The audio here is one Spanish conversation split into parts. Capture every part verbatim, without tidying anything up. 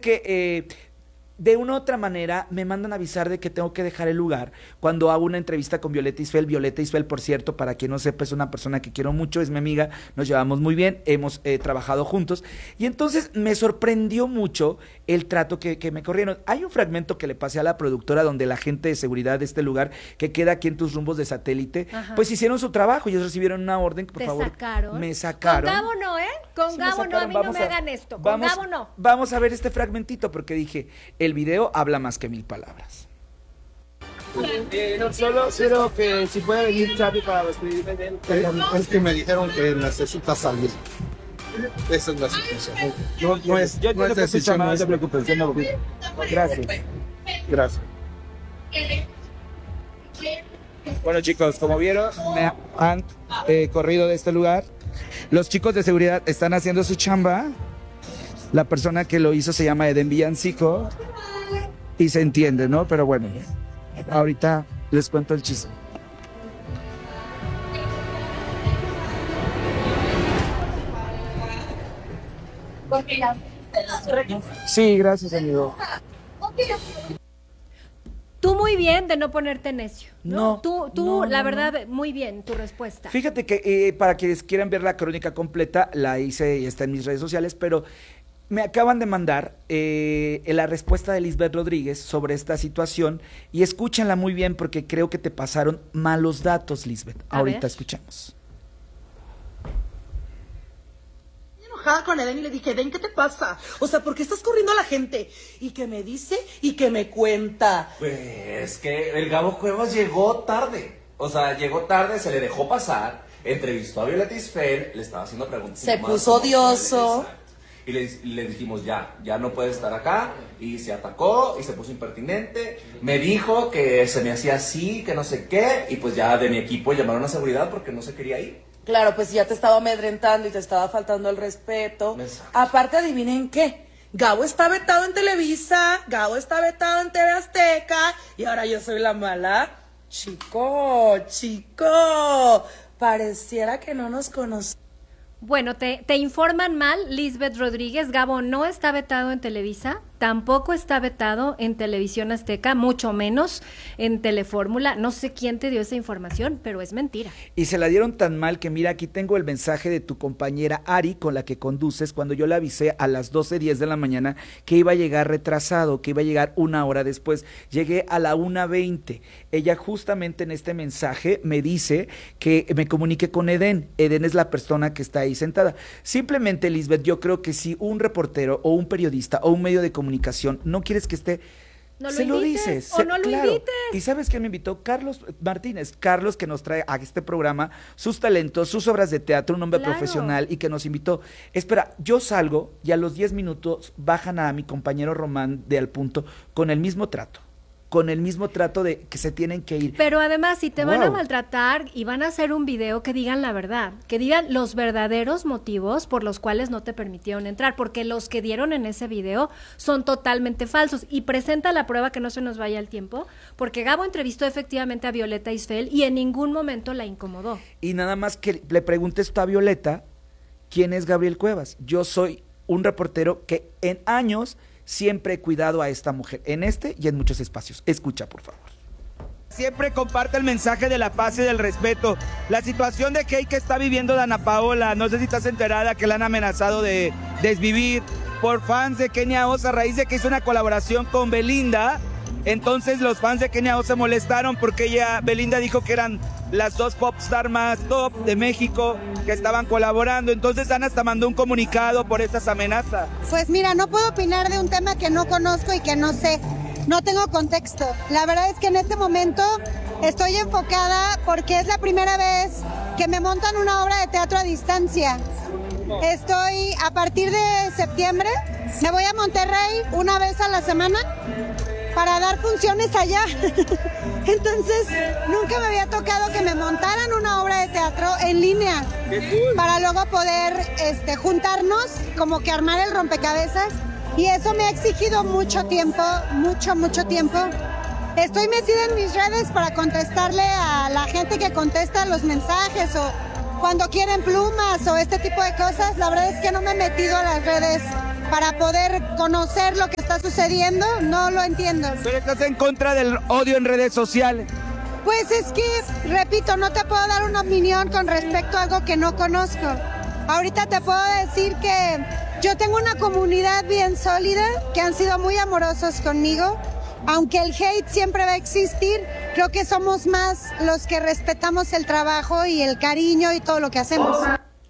que eh, de una u otra manera me mandan a avisar de que tengo que dejar el lugar cuando hago una entrevista con Violeta Isfel. Violeta Isfel, por cierto, para quien no sepa, es una persona que quiero mucho, es mi amiga, nos llevamos muy bien, hemos eh, trabajado juntos, y entonces me sorprendió mucho el trato que, que me corrieron. Hay un fragmento que le pasé a la productora donde la gente de seguridad de este lugar, que queda aquí en tus rumbos de satélite, Ajá. pues hicieron su trabajo, ellos recibieron una orden que por Te favor sacaron. me sacaron. Con Gabo no, ¿eh? Con Sí, Gabo no, a mí no me a, hagan esto, con vamos, Gabo no. Vamos a ver este fragmentito porque dije, el video habla más que mil palabras. Eh, no, solo quiero que si puede venir Xavi para despedirme de él. Es que me dijeron que necesita salir. Esa es la situación. No, no es, yo no es decisión, no se preocupe. Gracias. Gracias. Bueno, chicos, como vieron, me han eh, corrido de este lugar. Los chicos de seguridad están haciendo su chamba. La persona que lo hizo se llama Eden Villancico. Y se entiende, ¿no? Pero bueno, ahorita les cuento el chisme. Sí, gracias, amigo. Tú muy bien de no ponerte necio, ¿no? No, tú, tú no, la no, verdad, no. muy bien tu respuesta. Fíjate que eh, para quienes quieran ver la crónica completa, la hice y está en mis redes sociales, pero me acaban de mandar eh, la respuesta de Lisbeth Rodríguez sobre esta situación y escúchenla muy bien porque creo que te pasaron malos datos, Lisbeth. A Ahorita ver. escuchamos. Enojada con Eden y le dije, Eden, ¿qué te pasa? O sea, ¿por qué estás corriendo a la gente? Y que me dice y que me cuenta. Pues que el Gabo Cuevas llegó tarde. O sea, llegó tarde, se le dejó pasar, entrevistó a Violeta Isfel, le estaba haciendo preguntas. Se puso odioso. Y le, le dijimos, ya, ya no puede estar acá. Y se atacó y se puso impertinente. Me dijo que se me hacía así, que no sé qué. Y pues ya de mi equipo llamaron a seguridad porque no se quería ir. Claro, pues ya te estaba amedrentando y te estaba faltando el respeto. Exacto. Aparte, adivinen qué. Gabo está vetado en Televisa, Gabo está vetado en T V Azteca y ahora yo soy la mala. Chico, chico, pareciera que no nos conocemos. Bueno, te, te informan mal, Lisbeth Rodríguez. Gabo no está vetado en Televisa, tampoco está vetado en Televisión Azteca, mucho menos en Telefórmula. No sé quién te dio esa información, pero es mentira. Y se la dieron tan mal que mira, aquí tengo el mensaje de tu compañera Ari, con la que conduces, cuando yo le avisé a las doce diez de la mañana que iba a llegar retrasado, que iba a llegar una hora después. Llegué a la una veinte. Ella justamente en este mensaje me dice que me comunique con Eden. Eden es la persona que está ahí sentada. Simplemente, Lisbeth, yo creo que si un reportero o un periodista o un medio de comunicación no quieres que esté, No lo se lo invites, dices. o se- no lo claro. invites. ¿Y sabes quién me invitó? Carlos Martínez. Carlos, que nos trae a este programa sus talentos, sus obras de teatro, un hombre Claro. profesional y que nos invitó. Espera, yo salgo y a los diez minutos bajan a mi compañero Román de Al Punto con el mismo trato. Con el mismo trato de que se tienen que ir. Pero además, si te van a Wow. maltratar y van a hacer un video, que digan la verdad, que digan los verdaderos motivos por los cuales no te permitieron entrar, porque los que dieron en ese video son totalmente falsos. Y presenta la prueba, que no se nos vaya el tiempo, porque Gabo entrevistó efectivamente a Violeta Isfel y en ningún momento la incomodó. Y nada más que le preguntes tú a Violeta, ¿quién es Gabriel Cuevas? Yo soy un reportero que en años siempre he cuidado a esta mujer, en este y en muchos espacios. Escucha, por favor. Siempre comparte el mensaje de la paz y del respeto. La situación de Key que está viviendo Dana Paola, no sé si estás enterada que la han amenazado de desvivir por fans de Kenia Oz a raíz de que hizo una colaboración con Belinda. Entonces los fans de Kenia Oz se molestaron porque ella, Belinda dijo que eran las dos popstar más top de México que estaban colaborando. Entonces Ana hasta mandó un comunicado por estas amenazas. Pues mira, no puedo opinar de un tema que no conozco y que no sé, no tengo contexto. La verdad es que en este momento estoy enfocada porque es la primera vez que me montan una obra de teatro a distancia. Estoy, a partir de septiembre, me voy a Monterrey una vez a la semana para dar funciones allá. Entonces, nunca me había tocado que me montaran una obra de teatro en línea para luego poder este, juntarnos, como que armar el rompecabezas. Y eso me ha exigido mucho tiempo, mucho, mucho tiempo. Estoy metida en mis redes para contestarle a la gente que contesta los mensajes o cuando quieren plumas o este tipo de cosas. La verdad es que no me he metido a las redes para poder conocer lo que está sucediendo, no lo entiendo. Pero estás en contra del odio en redes sociales. Pues es que, repito, no te puedo dar una opinión con respecto a algo que no conozco. Ahorita te puedo decir que yo tengo una comunidad bien sólida, que han sido muy amorosos conmigo. Aunque el hate siempre va a existir, creo que somos más los que respetamos el trabajo y el cariño y todo lo que hacemos.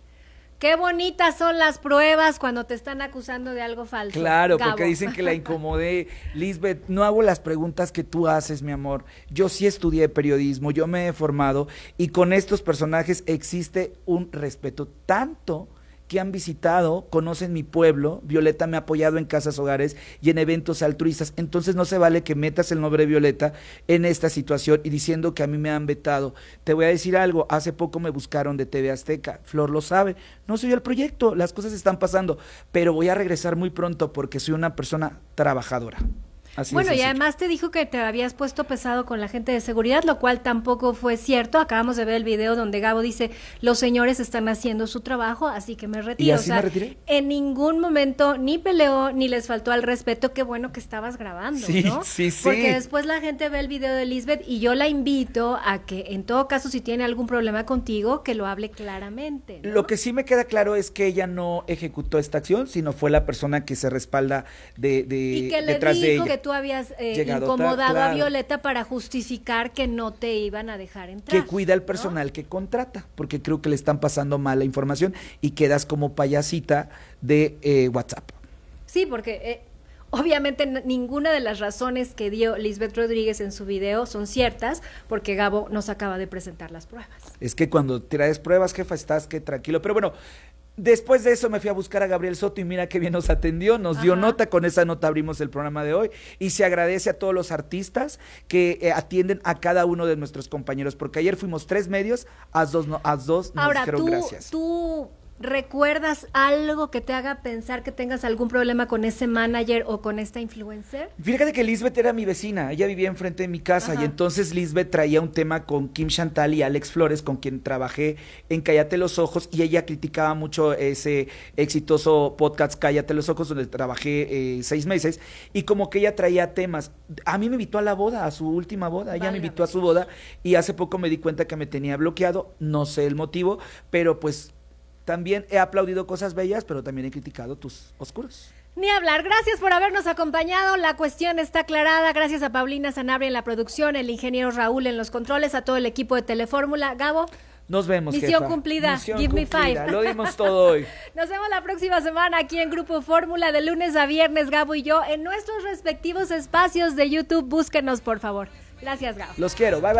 Qué bonitas son las pruebas cuando te están acusando de algo falso. Claro, Gabo. porque dicen que la incomodé. Lisbeth, no hago las preguntas que tú haces, mi amor. Yo sí estudié periodismo, yo me he formado y con estos personajes existe un respeto tanto que han visitado, conocen mi pueblo. Violeta me ha apoyado en casas hogares y en eventos altruistas, entonces no se vale que metas el nombre de Violeta en esta situación y diciendo que a mí me han vetado. Te voy a decir algo, hace poco me buscaron de T V Azteca, Flor lo sabe, no soy el proyecto, las cosas están pasando, pero voy a regresar muy pronto porque soy una persona trabajadora. Así bueno, de y sencillo. además te dijo que te habías puesto pesado con la gente de seguridad, lo cual tampoco fue cierto. Acabamos de ver el video donde Gabo dice, los señores están haciendo su trabajo, así que me retiro. ¿Y así o sea, me retiré? En ningún momento ni peleó, ni les faltó al respeto. Qué bueno que estabas grabando, Sí, ¿no? sí, sí. Porque después la gente ve el video de Lisbeth y yo la invito a que, en todo caso, si tiene algún problema contigo, que lo hable claramente, ¿no? Lo que sí me queda claro es que ella no ejecutó esta acción, sino fue la persona que se respalda de, de Y que le detrás de dijo ella. que tú habías eh, Llegado incomodado tarde, a claro. Violeta para justificar que no te iban a dejar entrar. Que cuida el ¿no? personal que contrata, porque creo que le están pasando mala información y quedas como payasita de eh, WhatsApp. Sí, porque eh, obviamente n- ninguna de las razones que dio Lisbeth Rodríguez en su video son ciertas, porque Gabo nos acaba de presentar las pruebas. Es que cuando traes pruebas, jefa, estás que tranquilo. Pero bueno, después de eso me fui a buscar a Gabriel Soto y mira qué bien nos atendió, nos dio Ajá. nota, con esa nota abrimos el programa de hoy y se agradece a todos los artistas que eh, atienden a cada uno de nuestros compañeros, porque ayer fuimos tres medios, a dos, no, a dos nos Ahora, dijeron tú, gracias. tú ¿recuerdas algo que te haga pensar que tengas algún problema con ese manager o con esta influencer? Fíjate que Lisbeth era mi vecina, ella vivía enfrente de mi casa. Ajá. Y entonces Lisbeth traía un tema con Kim Chantal y Alex Flores, con quien trabajé en Cállate los Ojos, y ella criticaba mucho ese exitoso podcast Cállate los Ojos, donde trabajé eh, seis meses, y como que ella traía temas. A mí me invitó a la boda, a su última boda, ella Válgame. me invitó a su boda, y hace poco me di cuenta que me tenía bloqueado, no sé el motivo, pero pues también he aplaudido cosas bellas, pero también he criticado tus oscuros. Ni hablar. Gracias por habernos acompañado. La cuestión está aclarada. Gracias a Paulina Sanabria en la producción, el ingeniero Raúl en los controles, a todo el equipo de Telefórmula. Gabo, Nos vemos, Misión jefa. cumplida. Misión Give me cumplida. five. Lo dimos todo hoy. nos vemos la próxima semana aquí en Grupo Fórmula, de lunes a viernes, Gabo y yo, en nuestros respectivos espacios de YouTube. Búsquenos, por favor. Gracias, Gabo. Los quiero. Bye, bye.